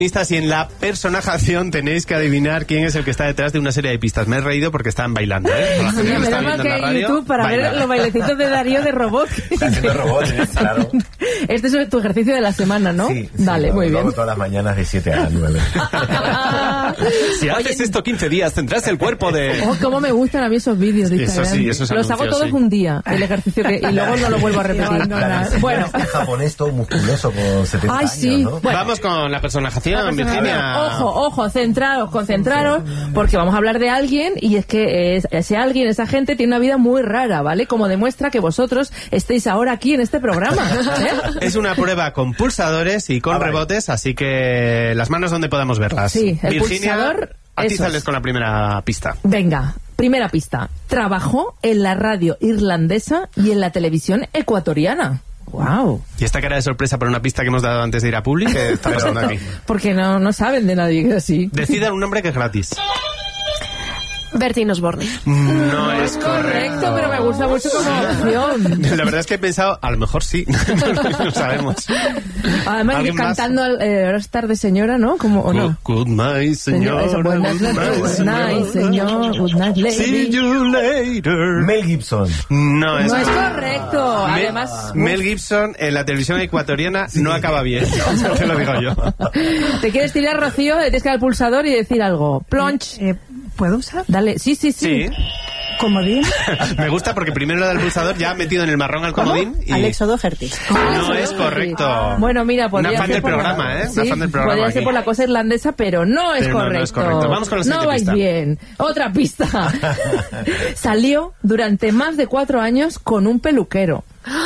Y en la personajación tenéis que adivinar quién es el que está detrás de una serie de pistas. Me he reído porque estaban bailando, ¿eh? La gente que Me está da viendo que en la radio, YouTube para baila. ver los bailecitos de Darío de robot. Está haciendo robots, claro. Este es tu ejercicio de la semana, ¿no? Sí, Dale, lo muy hago bien. todas las mañanas de 7 a 9. Si haces esto 15 días, tendrás el cuerpo de... Oh, cómo me gustan a mí esos vídeos de Eso Instagram. sí, esos los hago anuncios, todos sí. un día, el ejercicio y luego no lo vuelvo a repetir. Bueno, Este japonés todo musculoso con 70 ay, años, sí. ¿no? Bueno. Vamos con la personajación, Virginia. Ojo, concentraros, porque vamos a hablar de alguien y es que ese alguien, esa gente tiene una vida muy rara, ¿vale? Como demuestra que vosotros estéis ahora aquí en este programa. ¿eh? Es una prueba con pulsadores y con rebotes, así que las manos donde podamos verlas. Sí, el Virginia, pulsador, atízales eso es. con la primera pista. Venga, primera pista. Trabajó en la radio irlandesa y en la televisión ecuatoriana. Wow. Y esta cara de sorpresa por una pista que hemos dado antes de ir a Publi, ¿qué está pasando aquí? Porque no saben de nadie que es así. Decidan un nombre que es gratis. Bertín Osborne. No es correcto. Pero me gusta mucho como opción. La verdad es que he pensado, a lo mejor sí, no lo sabemos. Además, ¿Alguien más? cantando ahora es tarde, señora, ¿no? Como, ¿o no? Good night, señor. Eso, good night, señor. Good night, lady. See you later. Mel Gibson. No es No es correcto. Además, Mel Gibson en la televisión ecuatoriana no acaba bien. Te lo digo yo. te quieres tirar, Rocío, le tienes que dar al pulsador y decir algo. Plonch. ¿Puedo usar? Dale, sí. Sí. ¿Comodín? Me gusta porque primero lo del pulsador ya ha metido en el marrón al comodín y Alexo Doherty. no es correcto. Bueno, mira, podría Una fan ser del por programa, ¿eh? Sí, Una fan del programa podría ser aquí. por la cosa irlandesa, pero no es Pero correcto. no es correcto. Vamos con la siguiente No vais pista. bien. Otra pista. Salió durante más de 4 años con un peluquero.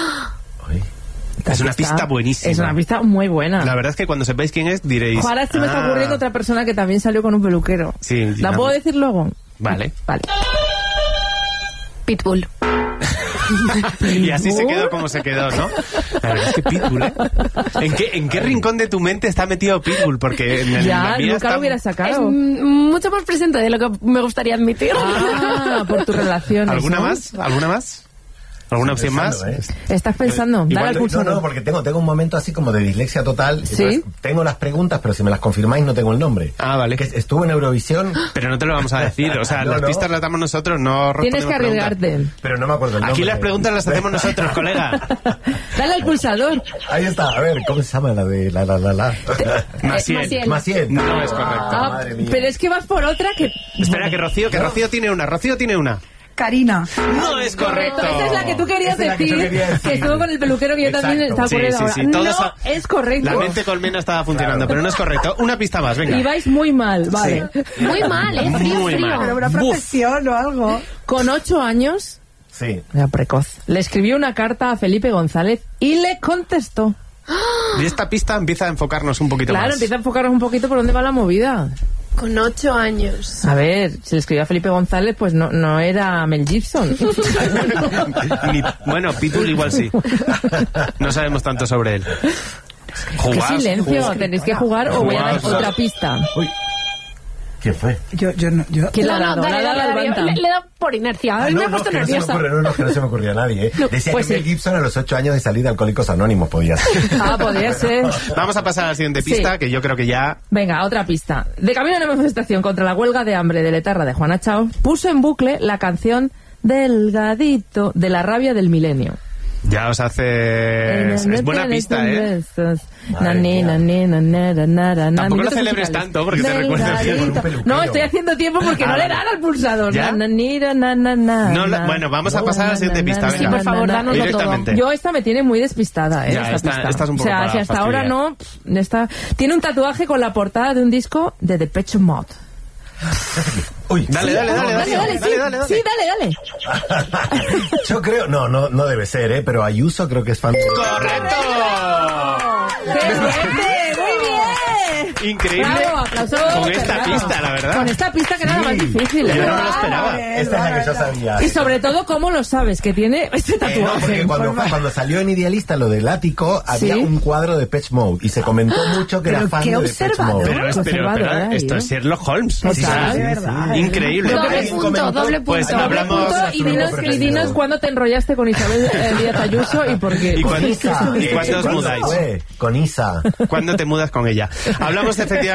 Es una pista buenísima. Es una pista muy buena. La verdad es que cuando sepáis quién es diréis... Ahora se me está ocurriendo otra persona que también salió con un peluquero. Sí, ¿La digamos. puedo decir luego? Vale. Vale. Pitbull. Y así se quedó como se quedó, ¿no? La verdad es que Pitbull, ¿eh? ¿En qué rincón de tu mente está metido Pitbull? Porque en Ya, la mía nunca está... lo hubiera Es sacado. mucho más presente de lo que me gustaría admitir. Ah, por tus relaciones. ¿Alguna ¿no? más? ¿Alguna más? ¿Alguna opción más? Estás pensando, dale Igual al pulsador. No, porque tengo un momento así como de dislexia total. ¿Sí? Entonces, tengo las preguntas, pero si me las confirmáis no tengo el nombre. Ah, vale. Que estuvo en Eurovisión, Pero no te lo vamos a decir. O sea, No, las no. pistas las damos nosotros, no Tienes respondemos que preguntas. arriesgarte. pero no me acuerdo el nombre. Aquí las preguntas las hacemos nosotros, colega. Dale al pulsador. Ahí está, a ver, ¿cómo se llama la de la? Maciel. Maciel. No es correcto. Ah, madre mía. pero es que vas por otra que... Espera, que Rocío tiene una. Rocío tiene una. Karina. No es correcto. Esa es la que tú querías Esa es la que decir, yo quería decir. que estuvo con el peluquero que yo también Exacto. estaba ocurriendo ahora. Todo No eso- es correcto. La mente colmena estaba funcionando, pero no es correcto. Una pista más, venga. Y vais muy mal, vale. Muy mal, Frío, Muy frío. mal. Pero una Buf. profesión o algo. Con 8 años, Sí. era precoz, le escribió una carta a Felipe González y le contestó. Y esta pista empieza a enfocarnos un poquito Claro, más. empieza a enfocarnos un poquito por dónde va la movida. Con 8 años. A ver, si le escribió a Felipe González, pues no era Mel Gibson. Bueno, Pitbull igual sí. No sabemos tanto sobre él. ¡Qué Jugad, silencio! jugad. Tenéis que jugar o voy a dar Jugaos. otra pista. Uy. ¿Quién fue? Yo ¿Quién la ha dado? dale, La ha dado dale, Albanta. le he dado por inercia. Me he puesto que no se me nerviosa. ocurre, que no se me ocurría a nadie. Decía pues que Mel sí. Gibson a los 8 años de salir de Alcohólicos Anónimos podía ser. Ah, podría ser. Vamos a pasar a la siguiente pista, Sí. que yo creo que ya... Venga, otra pista. De camino a una manifestación contra la huelga de hambre de Letarra de Juana Chao, puso en bucle la canción Delgadito de la rabia del milenio. Ya os hace... Es buena pista, ¿eh? Tampoco lo celebres tanto, porque te recuerda por un peluquero. No, estoy haciendo tiempo porque no le dan al pulsador. ¿Ya? Bueno, vamos a pasar a la siguiente pista, Sí, venga. por favor, dánoslo todo. Directamente. Yo esta me tiene muy despistada, Ya, esta pista. esta es un poco o sea, para si hasta fastidiar. ahora no... Tiene un tatuaje con la portada de un disco de Depeche Mode. Uy, Dale, dale, dale, dale, sí, dale. sí, dale. Yo creo, no debe ser, pero Ayuso creo que es fan de... ¡Correcto! ¡Qué suerte! ¡Muy bien! Increíble. Bravo, aplausos. Con esta Bravo. pista, la verdad. Con esta pista que era la más difícil. Yo ¿eh? no me lo esperaba. Esta es la que yo sabía. Y sobre todo, ¿cómo lo sabes? Que tiene este No, tatuaje. porque cuando salió en Idealista lo del ático, había ¿Sí? un cuadro de Depeche Mode y se comentó mucho que era Pero fan qué de Depeche observador. Mode. Pero, esto es Sherlock Holmes. Total. O sea, de verdad. increíble. Doble Alguien punto, comentó, doble punto. pues, Doble hablamos- punto, y dinos, preferido. cuándo te enrollaste con Isabel Díaz Ayuso y por qué. ¿Y cuándo- Isa. ¿Y cuándo os ¿Cuándo mudáis? fue? Con Isa. ¿Cuándo te mudas con ella? Hablamos efectivamente